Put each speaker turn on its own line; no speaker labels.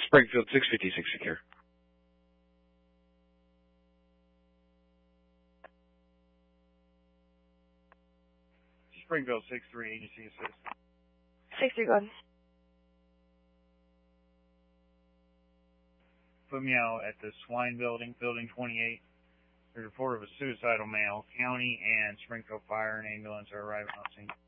Springfield 656 secure.
Springfield 6-3, agency assist.
6-3, go ahead.
Put me out at the Swine Building, Building 28. There's a report of a suicidal male. County and Springfield Fire and ambulance are arriving on scene.